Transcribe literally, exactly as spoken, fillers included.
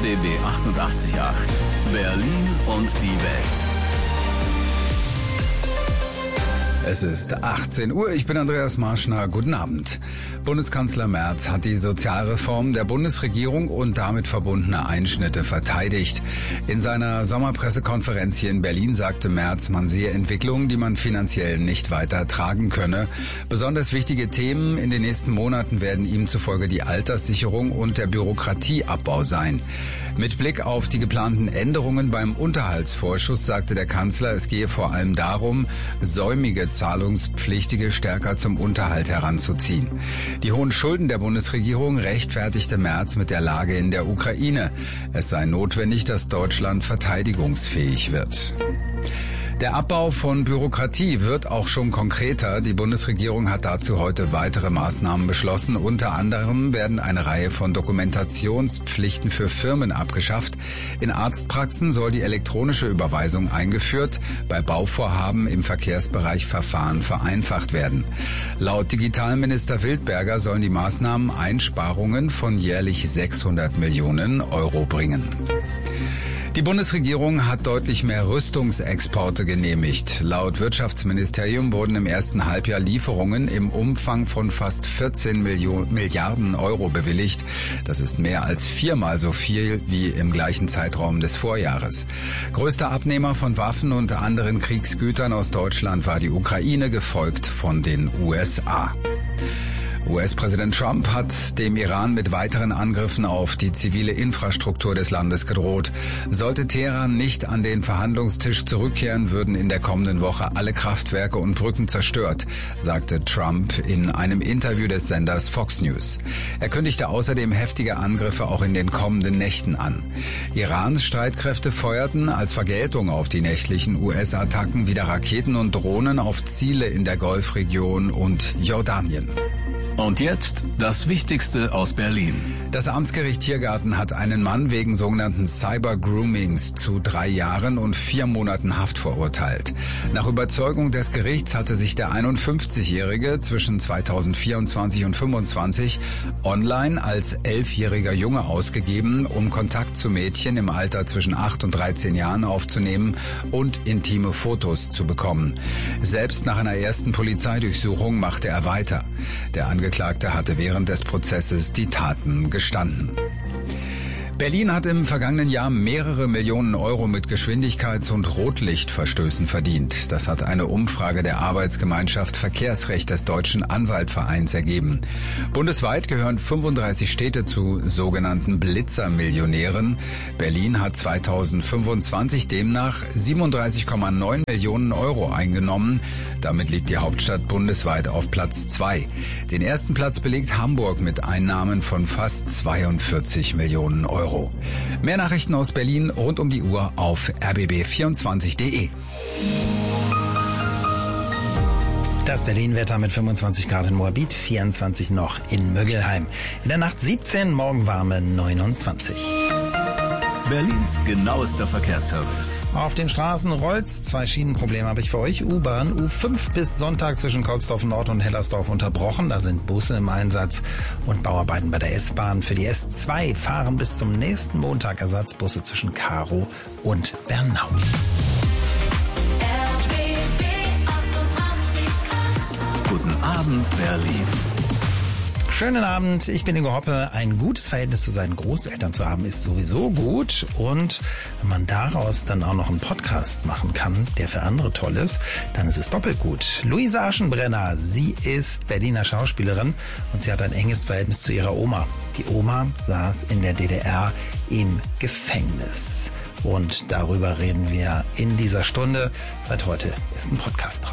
B B achtundachtzig Komma acht. Berlin und die Welt. Es ist achtzehn Uhr, ich bin Andreas Marschner, guten Abend. Bundeskanzler Merz hat die Sozialreform der Bundesregierung und damit verbundene Einschnitte verteidigt. In seiner Sommerpressekonferenz hier in Berlin sagte Merz, man sehe Entwicklungen, die man finanziell nicht weiter tragen könne. Besonders wichtige Themen in den nächsten Monaten werden ihm zufolge die Alterssicherung und der Bürokratieabbau sein. Mit Blick auf die geplanten Änderungen beim Unterhaltsvorschuss sagte der Kanzler, es gehe vor allem darum, säumige Zahlungspflichtige stärker zum Unterhalt heranzuziehen. Die hohen Schulden der Bundesregierung rechtfertigte Merz mit der Lage in der Ukraine. Es sei notwendig, dass Deutschland verteidigungsfähig wird. Der Abbau von Bürokratie wird auch schon konkreter. Die Bundesregierung hat dazu heute weitere Maßnahmen beschlossen. Unter anderem werden eine Reihe von Dokumentationspflichten für Firmen abgeschafft. In Arztpraxen soll die elektronische Überweisung eingeführt. Bei Bauvorhaben im Verkehrsbereich Verfahren vereinfacht werden. Laut Digitalminister Wildberger sollen die Maßnahmen Einsparungen von jährlich sechshundert Millionen Euro bringen. Die Bundesregierung hat deutlich mehr Rüstungsexporte genehmigt. Laut Wirtschaftsministerium wurden im ersten Halbjahr Lieferungen im Umfang von fast vierzehn Milliarden Euro bewilligt. Das ist mehr als viermal so viel wie im gleichen Zeitraum des Vorjahres. Größter Abnehmer von Waffen und anderen Kriegsgütern aus Deutschland war die Ukraine, gefolgt von den U S A. U S-Präsident Trump hat dem Iran mit weiteren Angriffen auf die zivile Infrastruktur des Landes gedroht. Sollte Teheran nicht an den Verhandlungstisch zurückkehren, würden in der kommenden Woche alle Kraftwerke und Brücken zerstört, sagte Trump in einem Interview des Senders Fox News. Er kündigte außerdem heftige Angriffe auch in den kommenden Nächten an. Irans Streitkräfte feuerten als Vergeltung auf die nächtlichen U S-Attacken wieder Raketen und Drohnen auf Ziele in der Golfregion und Jordanien. Und jetzt das Wichtigste aus Berlin. Das Amtsgericht Tiergarten hat einen Mann wegen sogenannten Cyber-Groomings zu drei Jahren und vier Monaten Haft verurteilt. Nach Überzeugung des Gerichts hatte sich der einundfünfzigjährige zwischen zweitausendvierundzwanzig und fünfundzwanzig online als elfjähriger Junge ausgegeben, um Kontakt zu Mädchen im Alter zwischen acht und dreizehn Jahren aufzunehmen und intime Fotos zu bekommen. Selbst nach einer ersten Polizeidurchsuchung machte er weiter. Der Angeklagte hatte während des Prozesses die Taten gestanden. Berlin hat im vergangenen Jahr mehrere Millionen Euro mit Geschwindigkeits- und Rotlichtverstößen verdient. Das hat eine Umfrage der Arbeitsgemeinschaft Verkehrsrecht des Deutschen Anwaltvereins ergeben. Bundesweit gehören fünfunddreißig Städte zu sogenannten Blitzermillionären. Berlin hat zweitausendfünfundzwanzig demnach siebenunddreißig Komma neun Millionen Euro eingenommen. Damit liegt die Hauptstadt bundesweit auf Platz zwei. Den ersten Platz belegt Hamburg mit Einnahmen von fast zweiundvierzig Millionen Euro. Mehr Nachrichten aus Berlin rund um die Uhr auf r b b vierundzwanzig punkt de. Das Berlin-Wetter mit fünfundzwanzig Grad in Moabit, vierundzwanzig noch in Müggelheim. In der Nacht siebzehn, morgen warme neunundzwanzig. Berlins genauester Verkehrsservice. Auf den Straßen rollt's. Zwei Schienenprobleme habe ich für euch. U-Bahn U fünf bis Sonntag zwischen Kaulsdorf Nord und Hellersdorf unterbrochen. Da sind Busse im Einsatz und Bauarbeiten bei der S-Bahn. Für die S zwei fahren bis zum nächsten Montag Ersatzbusse zwischen Karow und Bernau. Guten Abend, Berlin. Schönen Abend, ich bin Ingo Hoppe. Ein gutes Verhältnis zu seinen Großeltern zu haben, ist sowieso gut. Und wenn man daraus dann auch noch einen Podcast machen kann, der für andere toll ist, dann ist es doppelt gut. Luise Aschenbrenner, sie ist Berliner Schauspielerin und sie hat ein enges Verhältnis zu ihrer Oma. Die Oma saß in der D D R im Gefängnis. Und darüber reden wir in dieser Stunde. Seit heute ist ein Podcast drauf.